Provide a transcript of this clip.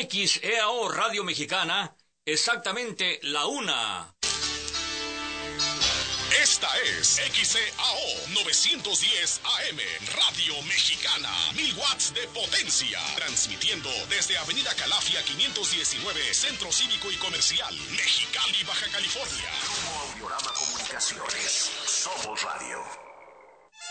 XEAO Radio Mexicana, exactamente la 1. Esta es XEAO 910 AM, Radio Mexicana, 1000 watts de potencia, transmitiendo desde Avenida Calafia 519, Centro Cívico y Comercial, Mexicali, Baja California. Grupo Audiorama Comunicaciones, Somos Radio.